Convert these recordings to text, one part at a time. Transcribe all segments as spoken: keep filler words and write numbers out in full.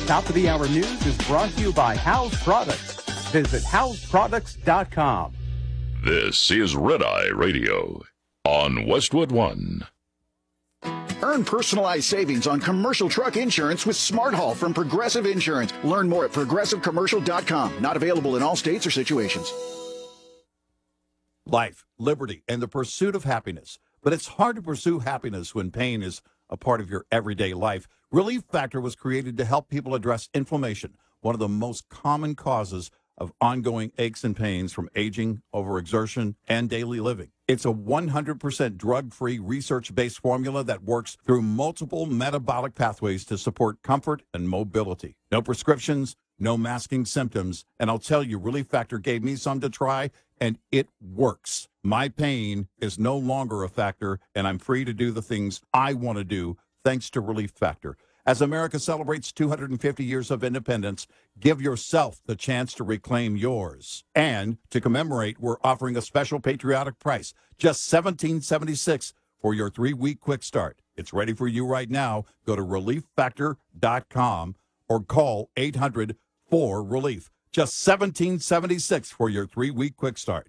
Top of the Hour News is brought to you by House Products. Visit house products dot com. This is Red Eye Radio on Westwood One. Earn personalized savings on commercial truck insurance with Smart Haul from Progressive Insurance. Learn more at progressive commercial dot com. Not available in all states or situations. Life, liberty, and the pursuit of happiness. But it's hard to pursue happiness when pain is a part of your everyday life. Relief Factor was created to help people address inflammation, one of the most common causes of ongoing aches and pains from aging, overexertion, and daily living. It's a one hundred percent drug-free, research-based formula that works through multiple metabolic pathways to support comfort and mobility. No prescriptions, no masking symptoms, and I'll tell you, Relief Factor gave me some to try, and it works. My pain is no longer a factor, and I'm free to do the things I want to do thanks to Relief Factor. As America celebrates two hundred fifty years of independence, give yourself the chance to reclaim yours. And to commemorate, we're offering a special patriotic price, just seventeen seventy-six for your three-week quick start. It's ready for you right now. Go to relief factor dot com or call eight hundred four relief. Just seventeen seventy-six for your three-week quick start.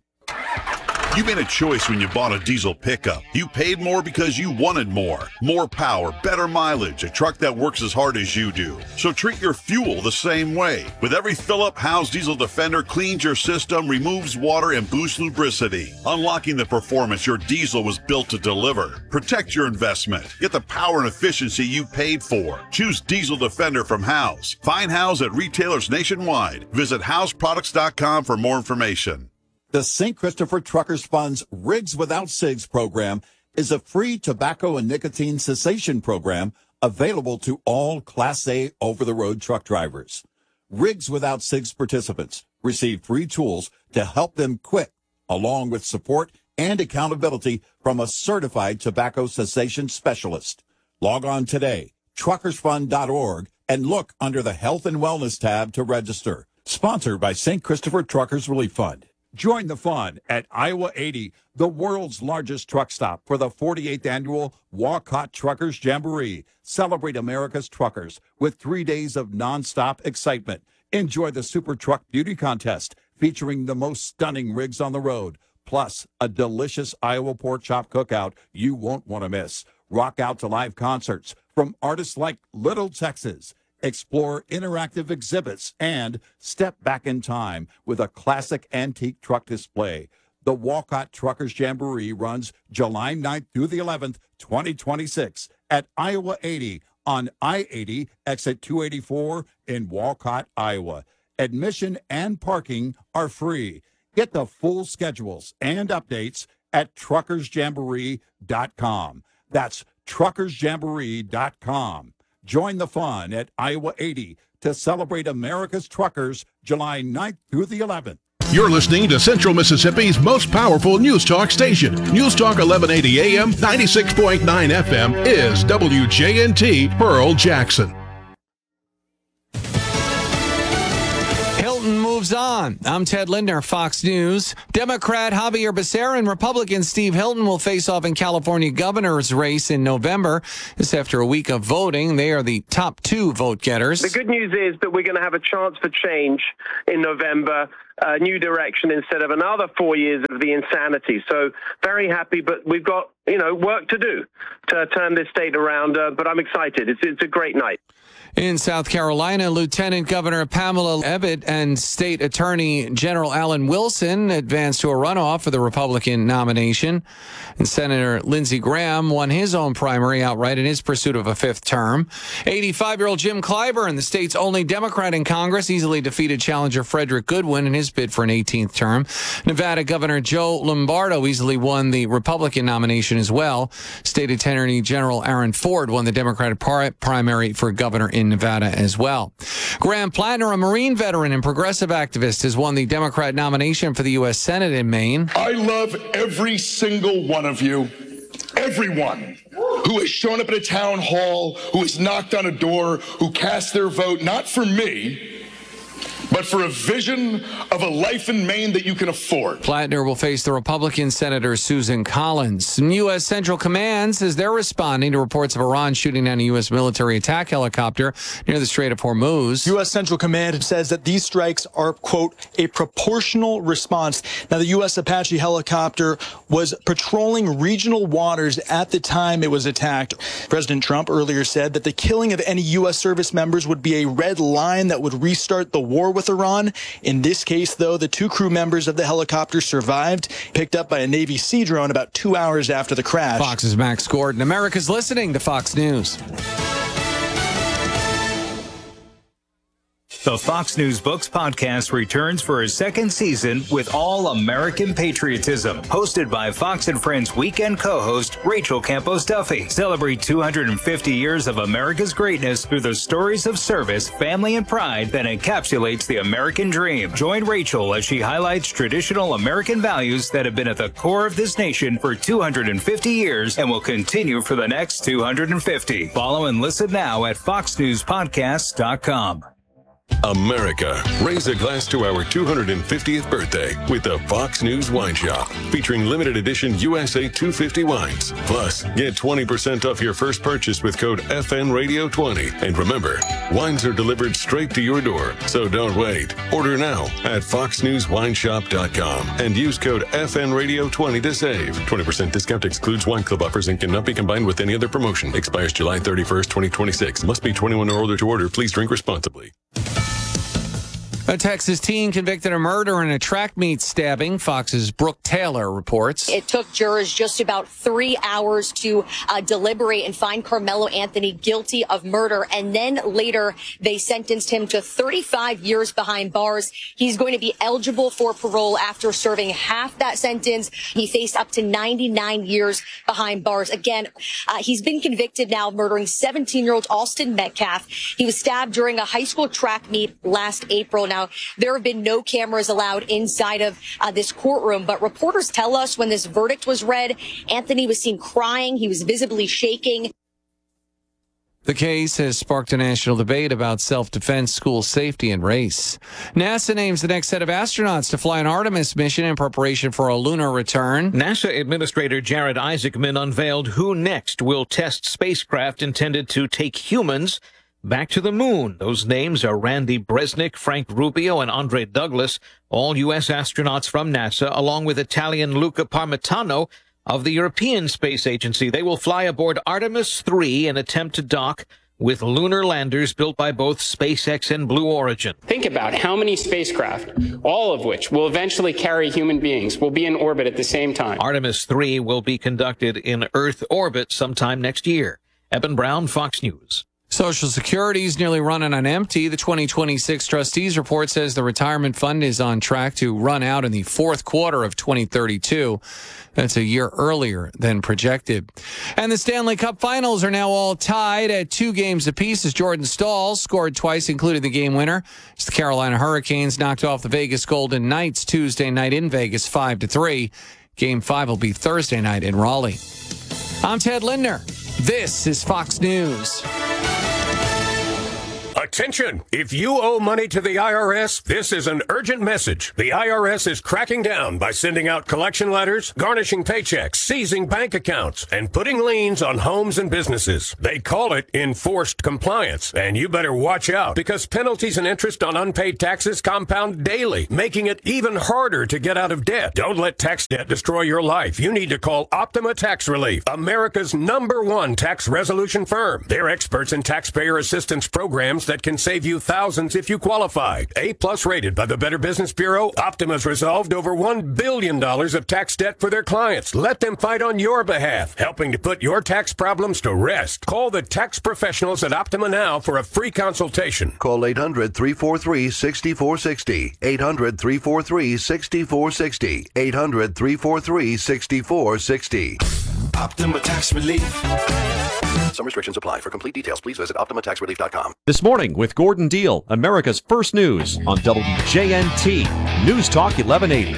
You made a choice when you bought a diesel pickup. You paid more because you wanted more. More power, better mileage, a truck that works as hard as you do. So treat your fuel the same way. With every fill-up, Howe's Diesel Defender cleans your system, removes water, and boosts lubricity, unlocking the performance your diesel was built to deliver. Protect your investment. Get the power and efficiency you paid for. Choose Diesel Defender from Howe's. Find Howe's at retailers nationwide. Visit house products dot com for more information. The Saint Christopher Truckers Fund's Rigs Without Cigs program is a free tobacco and nicotine cessation program available to all Class A over-the-road truck drivers. Rigs Without Cigs participants receive free tools to help them quit, along with support and accountability from a certified tobacco cessation specialist. Log on today, truckers fund dot org, and look under the Health and Wellness tab to register. Sponsored by Saint Christopher Truckers Relief Fund. Join the fun at Iowa eighty, the world's largest truck stop, for the forty-eighth annual Walcott Truckers Jamboree. Celebrate America's truckers with three days of nonstop excitement. Enjoy the Super Truck Beauty Contest featuring the most stunning rigs on the road, plus a delicious Iowa pork chop cookout you won't want to miss. Rock out to live concerts from artists like Little Texas. Explore interactive exhibits, and step back in time with a classic antique truck display. The Walcott Truckers Jamboree runs July ninth through the eleventh, twenty twenty-six at Iowa eighty on I eighty, exit two eighty-four in Walcott, Iowa. Admission and parking are free. Get the full schedules and updates at truckers jamboree dot com. That's truckers jamboree dot com. Join the fun at Iowa eighty to celebrate America's truckers July ninth through the eleventh. You're listening to Central Mississippi's most powerful news talk station. News Talk eleven eighty A M, ninety-six point nine F M is W J N T Pearl Jackson. Moves on. I'm Ted Lindner, Fox News. Democrat Javier Becerra and Republican Steve Hilton will face off in California governor's race in November. This after a week of voting. They are the top two vote getters. The good news is that we're going to have a chance for change in November, a new direction instead of another four years of the insanity. So very happy, but we've got, you know, work to do to turn this state around. Uh, but I'm excited. It's, it's a great night. In South Carolina, Lieutenant Governor Pamela Abbott and State Attorney General Alan Wilson advanced to a runoff for the Republican nomination. And Senator Lindsey Graham won his own primary outright in his pursuit of a fifth term. eighty-five-year-old Jim Clyburn, the state's only Democrat in Congress, easily defeated challenger Frederick Goodwin in his bid for an eighteenth term. Nevada Governor Joe Lombardo easily won the Republican nomination as well. State Attorney General Aaron Ford won the Democratic primary for governor in Nevada as well. Graham Plattner, a Marine veteran and progressive activist, has won the Democrat nomination for the U S Senate in Maine. I love every single one of you, everyone who has shown up at a town hall, who has knocked on a door, who cast their vote, not for me, but for a vision of a life in Maine that you can afford. Plattner will face the Republican Senator Susan Collins. U S. Central Command says they're responding to reports of Iran shooting down a U S military attack helicopter near the Strait of Hormuz. U S. Central Command says that these strikes are, quote, a proportional response. Now, the U S. Apache helicopter was patrolling regional waters at the time it was attacked. President Trump earlier said that the killing of any U S service members would be a red line that would restart the war with Iran. In this case, though, the two crew members of the helicopter survived, picked up by a Navy Sea drone about two hours after the crash. Fox's Max Gordon. America's listening to Fox News. The Fox News Books podcast returns for a second season with all American patriotism. Hosted by Fox and Friends weekend co-host Rachel Campos Duffy. Celebrate two hundred fifty years of America's greatness through the stories of service, family, and pride that encapsulates the American dream. Join Rachel as she highlights traditional American values that have been at the core of this nation for two hundred fifty years and will continue for the next two hundred fifty. Follow and listen now at fox news podcasts dot com. America, raise a glass to our two hundred fiftieth birthday with the Fox News Wine Shop, featuring limited edition U S A two fifty wines. Plus, get twenty percent off your first purchase with code F N Radio twenty. And remember, wines are delivered straight to your door, so don't wait. Order now at fox news wine shop dot com and use code F N Radio twenty to save. twenty percent discount excludes wine club offers and cannot be combined with any other promotion. Expires July thirty-first, twenty twenty-six. Must be twenty-one or older to order. Please drink responsibly. A Texas teen convicted of murder in a track meet stabbing. Fox's Brooke Taylor reports. It took jurors just about three hours to uh, deliberate and find Carmelo Anthony guilty of murder. And then later, they sentenced him to thirty-five years behind bars. He's going to be eligible for parole after serving half that sentence. He faced up to ninety-nine years behind bars. Again, uh, he's been convicted now of murdering seventeen-year-old Austin Metcalf. He was stabbed during a high school track meet last April. Now, Now, there have been no cameras allowed inside of uh, this courtroom, but reporters tell us when this verdict was read, Anthony was seen crying. He was visibly shaking. The case has sparked a national debate about self-defense, school safety, and race. NASA names the next set of astronauts to fly an Artemis mission in preparation for a lunar return. NASA Administrator Jared Isaacman unveiled who next will test spacecraft intended to take humans back to the moon. Those names are Randy Bresnik, Frank Rubio, and Andre Douglas, all U S astronauts from NASA, along with Italian Luca Parmitano of the European Space Agency. They will fly aboard Artemis three and attempt to dock with lunar landers built by both SpaceX and Blue Origin. Think about how many spacecraft, all of which will eventually carry human beings, will be in orbit at the same time. Artemis three will be conducted in Earth orbit sometime next year. Eben Brown, Fox News. Social Security is nearly running on empty. The twenty twenty-six trustees report says the retirement fund is on track to run out in the fourth quarter of twenty thirty-two. That's a year earlier than projected. And the Stanley Cup finals are now all tied at two games apiece as Jordan Staal scored twice, including the game winner. As the Carolina Hurricanes knocked off the Vegas Golden Knights Tuesday night in Vegas five to three. Game five will be Thursday night in Raleigh. I'm Ted Lindner. This is Fox News. Attention! If you owe money to the I R S, this is an urgent message. The I R S is cracking down by sending out collection letters, garnishing paychecks, seizing bank accounts, and putting liens on homes and businesses. They call it enforced compliance, and you better watch out because penalties and interest on unpaid taxes compound daily, making it even harder to get out of debt. Don't let tax debt destroy your life. You need to call Optima Tax Relief, America's number one tax resolution firm. They're experts in taxpayer assistance programs that can save you thousands if you qualify. A-plus rated by the Better Business Bureau, Optima's resolved over one billion dollars of tax debt for their clients. Let them fight on your behalf, helping to put your tax problems to rest. Call the tax professionals at Optima now for a free consultation. Call eight hundred, three four three, six four six zero. eight hundred, three four three, six four six zero. eight hundred, three four three, six four six zero. Optima Tax Relief. Some restrictions apply. For complete details, please visit optima tax relief dot com. This morning with Gordon Deal, America's First News on W J N T News Talk eleven eighty.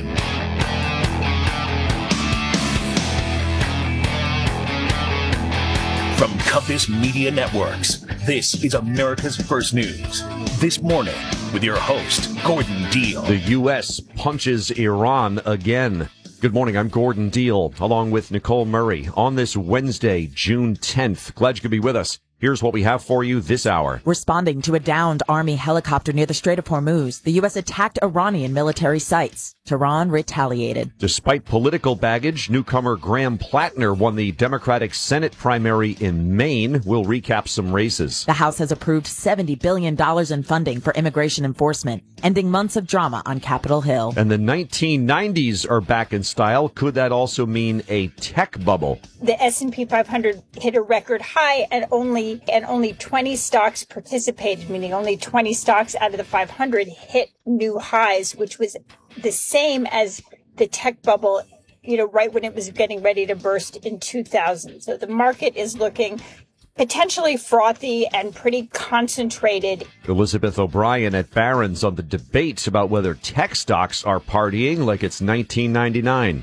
From Compass Media Networks. This is America's First News. This morning with your host, Gordon Deal. The U S punches Iran again. Good morning, I'm Gordon Deal, along with Nicole Murray, on this Wednesday, June tenth. Glad you could be with us. Here's what we have for you this hour. Responding to a downed Army helicopter near the Strait of Hormuz, the U S attacked Iranian military sites. Tehran retaliated. Despite political baggage, newcomer Graham Plattner won the Democratic Senate primary in Maine. We'll recap some races. The House has approved seventy billion dollars in funding for immigration enforcement, ending months of drama on Capitol Hill. And the nineteen nineties are back in style. Could that also mean a tech bubble? The S and P five hundred hit a record high, and only and only twenty stocks participated, meaning only twenty stocks out of the five hundred hit new highs, which was the same as the tech bubble, you know, right when it was getting ready to burst in two thousand. So the market is looking potentially frothy and pretty concentrated. Elizabeth O'Brien at Barron's on the debate about whether tech stocks are partying like it's nineteen ninety-nine.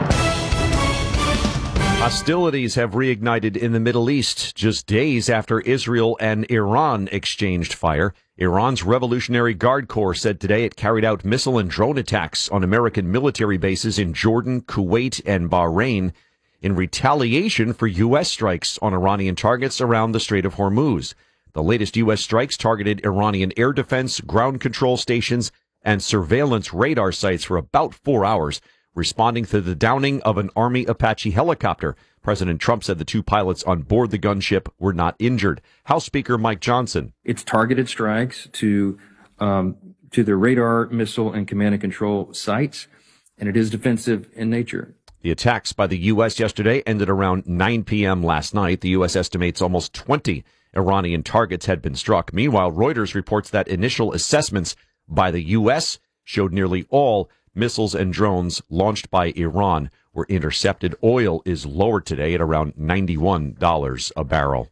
Hostilities have reignited in the Middle East just days after Israel and Iran exchanged fire. Iran's Revolutionary Guard Corps said today it carried out missile and drone attacks on American military bases in Jordan, Kuwait, and Bahrain in retaliation for U S strikes on Iranian targets around the Strait of Hormuz. The latest U S strikes targeted Iranian air defense, ground control stations, and surveillance radar sites for about four hours. Responding to the downing of an Army Apache helicopter, President Trump said the two pilots on board the gunship were not injured. House Speaker Mike Johnson. It's targeted strikes to um, to the radar, missile, and command and control sites, and it is defensive in nature. The attacks by the U S yesterday ended around nine p.m. last night. The U S estimates almost twenty Iranian targets had been struck. Meanwhile, Reuters reports that initial assessments by the U S showed nearly all missiles and drones launched by Iran were intercepted. Oil is lower today at around ninety-one dollars a barrel.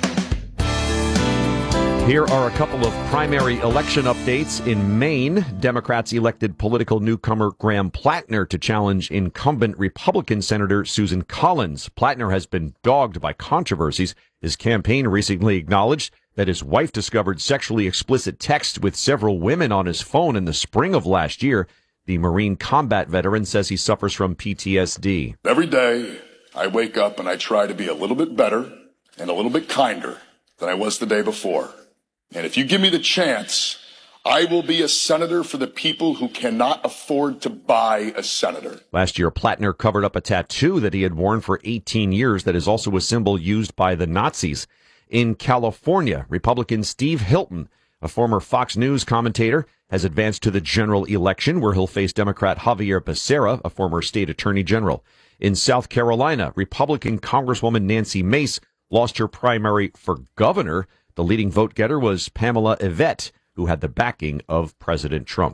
Here are a couple of primary election updates. In Maine, Democrats elected political newcomer Graham Plattner to challenge incumbent Republican Senator Susan Collins. Plattner has been dogged by controversies. His campaign recently acknowledged that his wife discovered sexually explicit texts with several women on his phone in the spring of last year. The Marine combat veteran says he suffers from P T S D. Every day I wake up and I try to be a little bit better and a little bit kinder than I was the day before. And if you give me the chance, I will be a senator for the people who cannot afford to buy a senator. Last year, Plattner covered up a tattoo that he had worn for eighteen years that is also a symbol used by the Nazis. In California, Republican Steve Hilton, a former Fox News commentator, has advanced to the general election where he'll face Democrat Javier Becerra, a former state attorney general. In South Carolina, Republican Congresswoman Nancy Mace lost her primary for governor. The leading vote getter was Pamela Yvette, who had the backing of President Trump.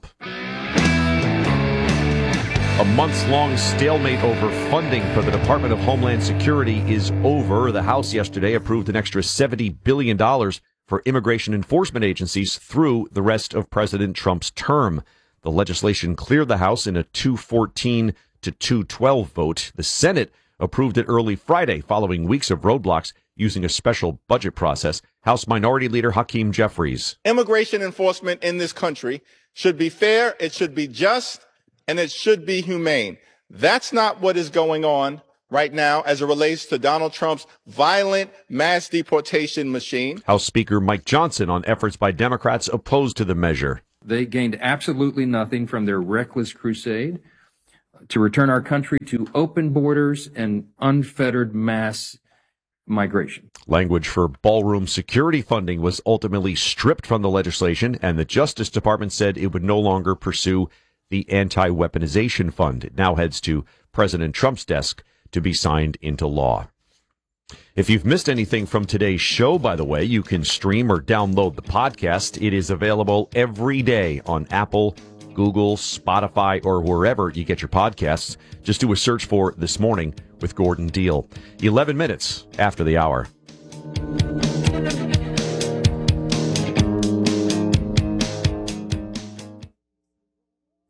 A months-long stalemate over funding for the Department of Homeland Security is over. The House yesterday approved an extra seventy billion dollars for immigration enforcement agencies through the rest of President Trump's term. The legislation cleared the House in a two fourteen to two twelve vote. The Senate approved it early Friday following weeks of roadblocks using a special budget process. House Minority Leader Hakeem Jeffries. Immigration enforcement in this country should be fair, it should be just, and it should be humane. That's not what is going on right now as it relates to Donald Trump's violent mass deportation machine. House Speaker Mike Johnson on efforts by Democrats opposed to the measure. They gained absolutely nothing from their reckless crusade to return our country to open borders and unfettered mass migration. Language for ballroom security funding was ultimately stripped from the legislation, and the Justice Department said it would no longer pursue the anti-weaponization fund. It now heads to President Trump's desk to be signed into law. If you've missed anything from today's show, by the way, you can stream or download the podcast. It is available every day on Apple, Google, Spotify, or wherever you get your podcasts. Just do a search for This Morning with Gordon Deal. eleven minutes after the hour.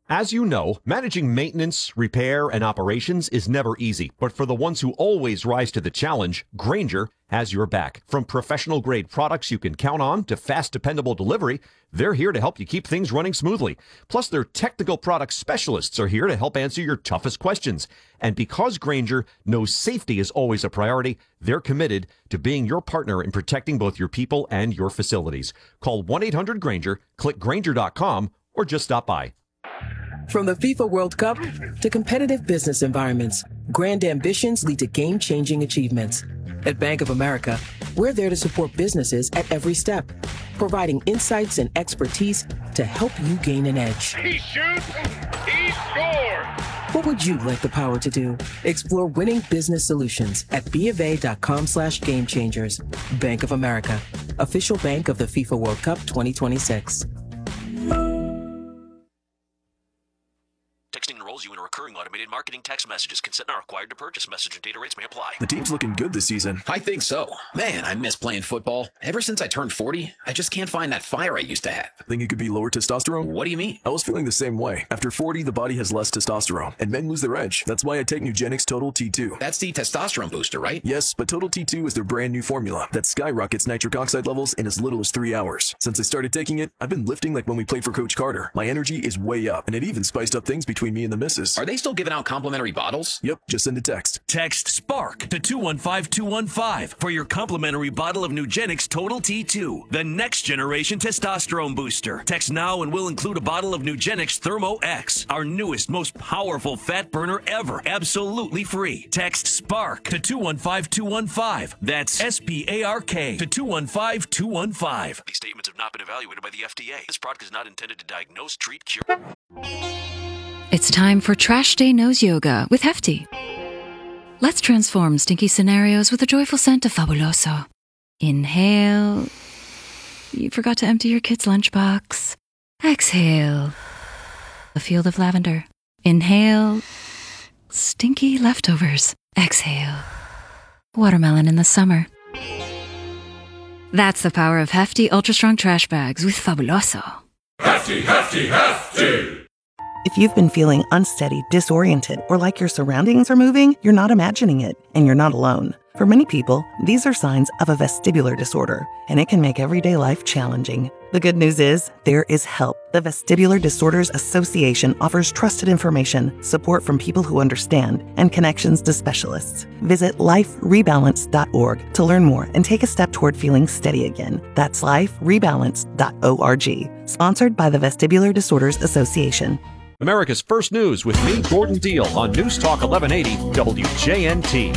As you know, managing maintenance, repair, and operations is never easy. But for the ones who always rise to the challenge, Grainger has your back. From professional-grade products you can count on to fast, dependable delivery, they're here to help you keep things running smoothly. Plus, their technical product specialists are here to help answer your toughest questions. And because Grainger knows safety is always a priority, they're committed to being your partner in protecting both your people and your facilities. Call one eight hundred Grainger, click Grainger dot com, or just stop by. From the FIFA World Cup to competitive business environments, grand ambitions lead to game-changing achievements. At Bank of America, we're there to support businesses at every step, providing insights and expertise to help you gain an edge. He shoots, he scores! What would you like the power to do? Explore winning business solutions at BofA.com slash game changers. Bank of America, official bank of the FIFA World Cup twenty twenty-six. Texting enrolls you in a recurring automated marketing text messages. Consent not required to purchase. Message and data rates may apply. The team's looking good this season. I think so. Man, I miss playing football. Ever since I turned forty, I just can't find that fire I used to have. Think it could be lower testosterone? What do you mean? I was feeling the same way. After forty, the body has less testosterone, and men lose their edge. That's why I take Nugenix Total T two. That's the testosterone booster, right? Yes, but Total T two is their brand new formula that skyrockets nitric oxide levels in as little as three hours. Since I started taking it, I've been lifting like when we played for Coach Carter. My energy is way up, and it even spiced up things between me and the missus. Are they still giving out complimentary bottles? Yep, just send a text. Text SPARK to two one five two one five for your complimentary bottle of Nugenix Total T two, the next generation testosterone booster. Text now and we'll include a bottle of Nugenix Thermo X, our newest, most powerful fat burner ever, absolutely free. Text SPARK to two one five two one five. That's S P A R K to two one five two one five. These statements have not been evaluated by the F D A. This product is not intended to diagnose, treat, cure. It's time for Trash Day Nose Yoga with Hefty. Let's transform stinky scenarios with a joyful scent of Fabuloso. Inhale. You forgot to empty your kid's lunchbox. Exhale. A field of lavender. Inhale. Stinky leftovers. Exhale. Watermelon in the summer. That's the power of Hefty Ultra Strong Trash Bags with Fabuloso. Hefty, hefty, hefty! If you've been feeling unsteady, disoriented, or like your surroundings are moving, you're not imagining it, and you're not alone. For many people, these are signs of a vestibular disorder, and it can make everyday life challenging. The good news is, there is help. The Vestibular Disorders Association offers trusted information, support from people who understand, and connections to specialists. Visit life rebalance dot org to learn more and take a step toward feeling steady again. That's life rebalance dot org. Sponsored by the Vestibular Disorders Association. America's First News with me, Gordon Deal, on News Talk eleven eighty W J N T.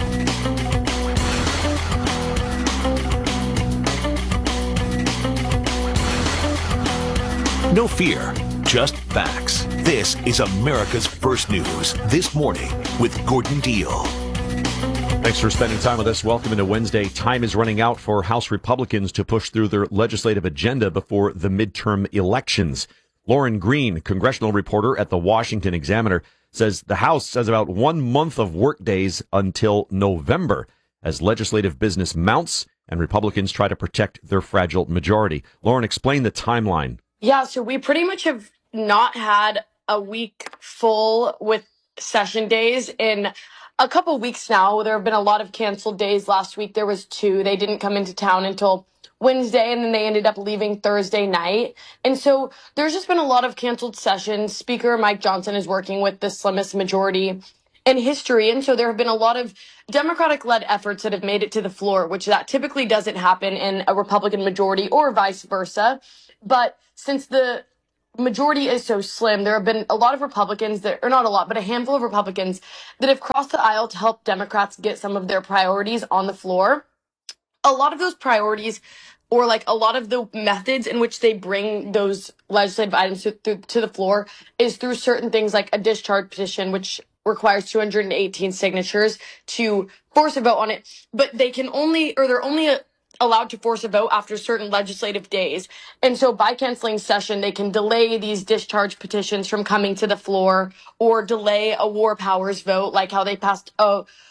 No fear, just facts. This is America's First News This Morning with Gordon Deal. Thanks for spending time with us. Welcome into Wednesday. Time is running out for House Republicans to push through their legislative agenda before the midterm elections. Lauren Green, congressional reporter at the Washington Examiner, says the House has about one month of work days until November as legislative business mounts and Republicans try to protect their fragile majority. Lauren, explain the timeline. Yeah, so we pretty much have not had a week full with session days in a couple weeks now. There have been a lot of canceled days. Last week there was two. They didn't come into town until Wednesday, and then they ended up leaving Thursday night. And so there's just been a lot of canceled sessions. Speaker Mike Johnson is working with the slimmest majority in history. And so there have been a lot of Democratic-led efforts that have made it to the floor, which that typically doesn't happen in a Republican majority or vice versa. But since the majority is so slim, there have been a lot of Republicans that, or not a lot, but a handful of Republicans that have crossed the aisle to help Democrats get some of their priorities on the floor. A lot of those priorities, or like a lot of the methods in which they bring those legislative items to, to, to the floor is through certain things like a discharge petition, which requires two hundred eighteen signatures to force a vote on it. But they can only, or they're only a, allowed to force a vote after certain legislative days. And so by canceling session, they can delay these discharge petitions from coming to the floor or delay a war powers vote, like how they passed a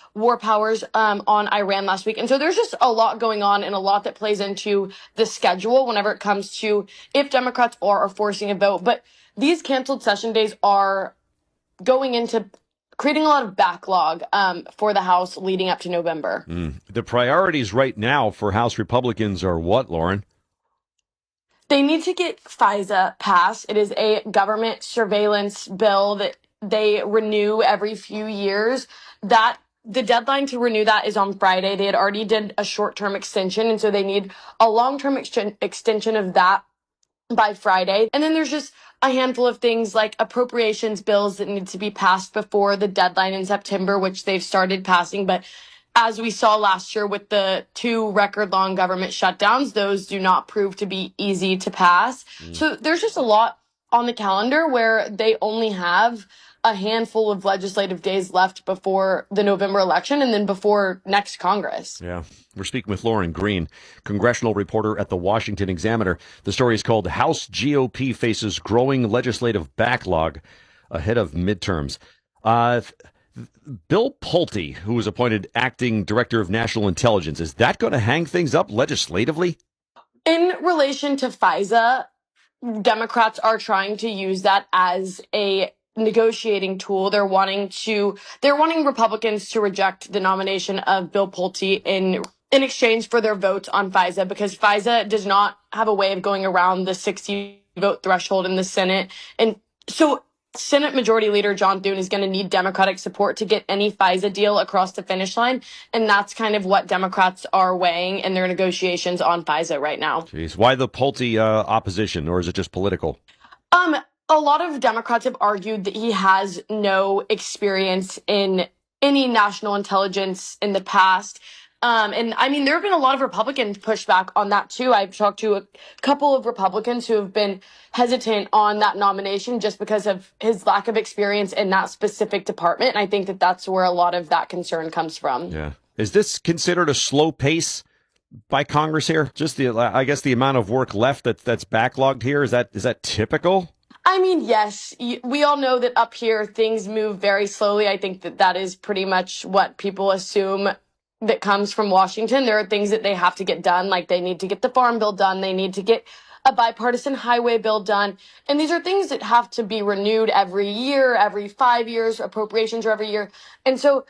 war powers um, on Iran last week. And so there's just a lot going on and a lot that plays into the schedule whenever it comes to if Democrats are, are forcing a vote. But these canceled session days are going into creating a lot of backlog um, for the House leading up to November. Mm. The priorities right now for House Republicans are what, Lauren? They need to get FISA passed. It is a government surveillance bill that they renew every few years. That the deadline to renew that is on Friday. They had already did a short-term extension, and so they need a long-term ex- extension of that by Friday. And then there's just a handful of things like appropriations bills that need to be passed before the deadline in September, which they've started passing. But as we saw last year with the two record-long government shutdowns, those do not prove to be easy to pass. Mm. So there's just a lot on the calendar where they only have a handful of legislative days left before the November election and then before next Congress. Yeah. We're speaking with Lauren Green, congressional reporter at the Washington Examiner. The story is called House G O P Faces Growing Legislative Backlog Ahead of Midterms. Uh, Bill Pulte, who was appointed acting director of national intelligence, is that going to hang things up legislatively? In relation to FISA, Democrats are trying to use that as a negotiating tool. They're wanting to, they're wanting Republicans to reject the nomination of Bill Pulte in in exchange for their votes on FISA, because FISA does not have a way of going around the sixty vote threshold in the Senate. And so Senate Majority Leader John Thune is going to need Democratic support to get any FISA deal across the finish line. And that's kind of what Democrats are weighing in their negotiations on FISA right now. Jeez, why the Pulte uh, opposition, or is it just political? Um, a lot of Democrats have argued that he has no experience in any national intelligence in the past. Um, and I mean, there have been a lot of Republicans push back on that too. I've talked to a couple of Republicans who have been hesitant on that nomination just because of his lack of experience in that specific department. And I think that that's where a lot of that concern comes from. Yeah. Is this considered a slow pace by Congress here? Just the, I guess the amount of work left that that's backlogged here. Is that, is that typical? I mean, yes, we all know that up here things move very slowly. I think that that is pretty much what people assume that comes from Washington. There are things that they have to get done, like they need to get the farm bill done. They need to get a bipartisan highway bill done. And these are things that have to be renewed every year, every five years, appropriations are every year. And so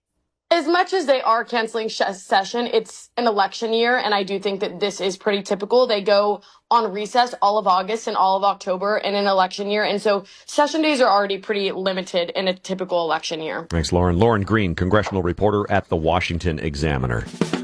as much as they are canceling sh- session, it's an election year. And I do think that this is pretty typical. They go on recess all of August and all of October in an election year. And so session days are already pretty limited in a typical election year. Thanks, Lauren. Lauren Green, congressional reporter at the Washington Examiner.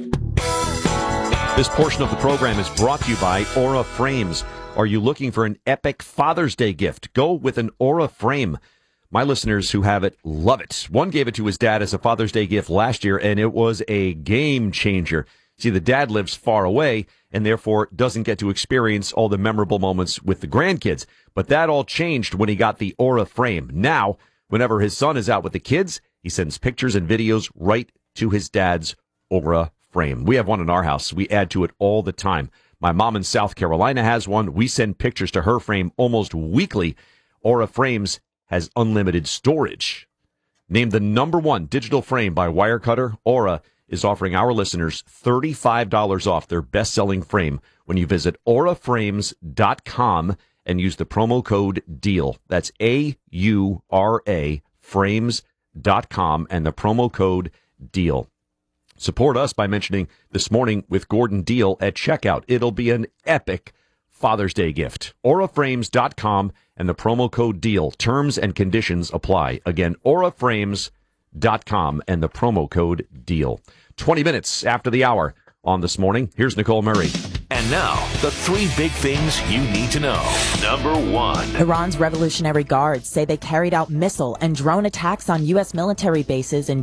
This portion of the program is brought to you by Aura Frames. Are you looking for an epic Father's Day gift? Go with an Aura frame. My listeners who have it love it. One gave it to his dad as a Father's Day gift last year, and it was a game changer. See, the dad lives far away and therefore doesn't get to experience all the memorable moments with the grandkids. But that all changed when he got the Aura frame. Now, whenever his son is out with the kids, he sends pictures and videos right to his dad's Aura frame. We have one in our house. We add to it all the time. My mom in South Carolina has one. We send pictures to her frame almost weekly. Aura Frames has unlimited storage. Named the number one digital frame by Wirecutter, Aura is offering our listeners thirty-five dollars off their best-selling frame when you visit aura frames dot com and use the promo code DEAL. That's A U R A, frames dot com, and the promo code DEAL. Support us by mentioning This Morning with Gordon Deal at checkout. It'll be an epic Father's Day gift. aura frames dot com and the promo code DEAL. Terms and conditions apply. Again, aura frames dot com and the promo code DEAL. twenty minutes after the hour on This Morning, here's Nicole Murray. And now, the three big things you need to know. Number one. Iran's Revolutionary Guards say they carried out missile and drone attacks on U S military bases in